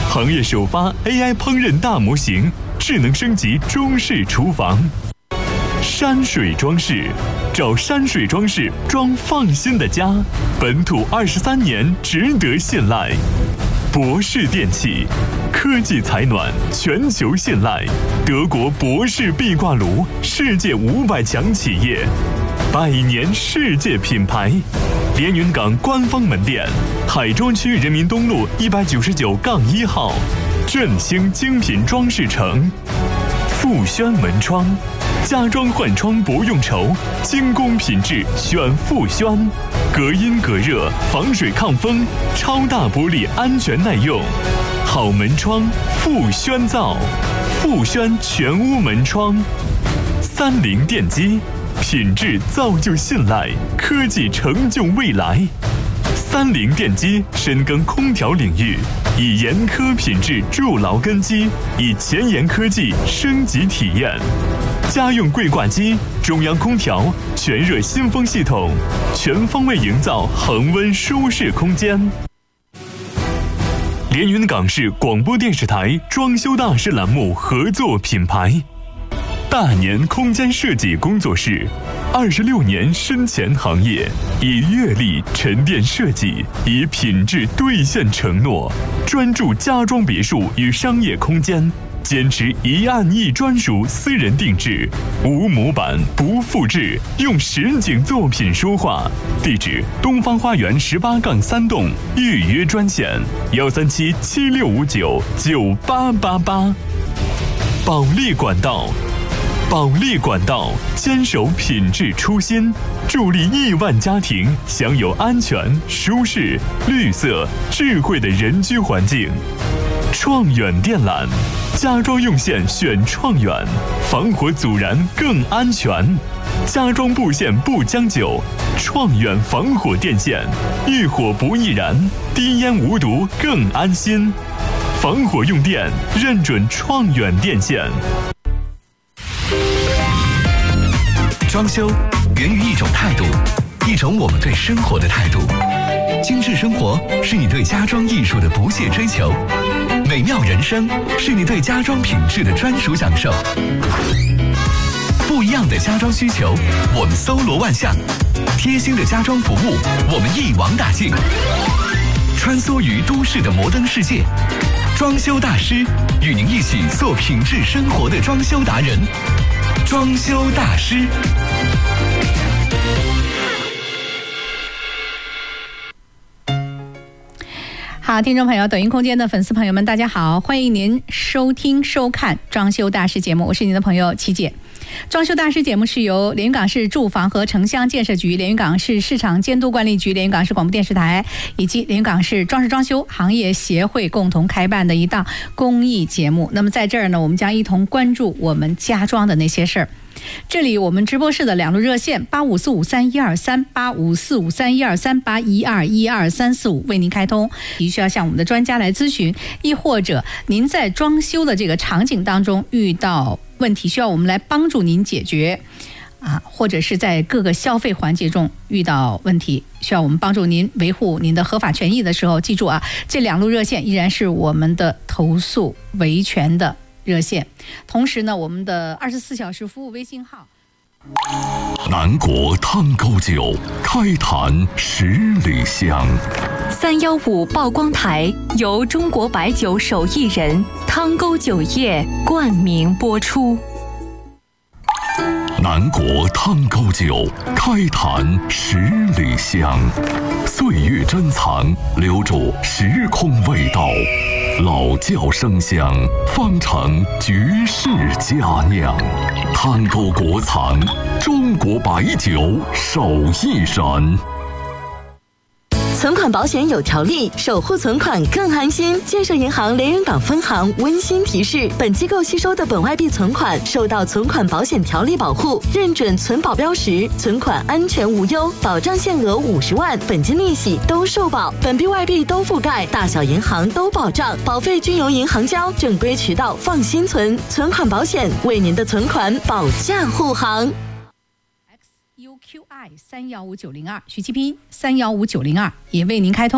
行业首发 AI 烹饪大模型，智能升级中式厨房。山水装饰，找山水装饰装放心的家，本土23年，值得信赖。博士电器，科技采暖，全球信赖，德国博士壁挂炉，世界500强企业，100年世界品牌。连云港官方门店，海庄区人民东路199-1号，振兴精品装饰城。富轩门窗，家装换窗不用愁，精工品质选富轩，隔音隔热，防水抗风，超大玻璃安全耐用。好门窗，富轩造，富轩全屋门窗。30电机，品质造就信赖，科技成就未来。30电机深耕空调领域，以严苛品质筑牢根基，以前沿科技升级体验。家用柜挂机，中央空调，全热新风系统，全方位营造恒温舒适空间。连云港市广播电视台装修大师栏目合作品牌，大年空间设计工作室，26年深潜行业，以阅历沉淀设计，以品质兑现承诺，专注家装别墅与商业空间，坚持一案一专属私人定制，无模板不复制，用实景作品说话。地址：东方花园18-3栋，预约专线137-7659-9888。保利管道，保利管道坚守品质初心，助力亿万家庭享有安全、舒适、绿色、智慧的人居环境。创远电缆，家装用线选创远，防火阻燃更安全。家装布线不将就，创远防火电线，遇火不易燃，低烟无毒更安心。防火用电认准创远电线。 装修源于一种态度，一种我们对生活的态度。精致生活是你对家装艺术的不懈追求，美妙人生是你对家装品质的专属享受。不一样的家装需求，我们搜罗万象；贴心的家装服务，我们一网打尽。穿梭于都市的摩登世界，装修大师与您一起做品质生活的装修达人。装修大师。 好，听众朋友，抖音空间的粉丝朋友们，大家好，欢迎您收听收看装修大师节目，我是您的朋友琪姐。装修大师节目是由连云港市住房和城乡建设局、连云港市市场监督管理局、连云港市广播电视台以及连云港市装饰装修行业协会共同开办的一档公益节目。那么在这儿呢，我们将一同关注我们家装的那些事儿。这里我们直播室的2路热线85453123、85453123、81212345为您开通，你需要向我们的专家来咨询，亦或者您在装修的这个场景当中遇到问题，需要我们来帮助您解决或者是在各个消费环节中遇到问题，需要我们帮助您维护您的合法权益的时候，记住这2路热线依然是我们的投诉维权的热线。同时呢，我们的24小时服务微信号。 南国汤沟酒，开坛10里香。 315曝光台由中国白酒手艺人汤沟酒业冠名播出。 南国汤沟酒，开坛10里香。岁月珍藏，留住时空味道。老窖生香，方成绝世佳酿。汤沟国藏，中国白酒手艺人。 存款保险有条例，守护存款更安心。建设银行连云港分行温馨提示：本机构吸收的本外币存款受到存款保险条例保护，认准存保标识，存款安全无忧，保障限额50万，本金利息都受保，本币外币都覆盖，大小银行都保障，保费均由银行交，正规渠道放心存。存款保险为您的存款保驾护航。 QI 315902，徐其斌315902也为您开通。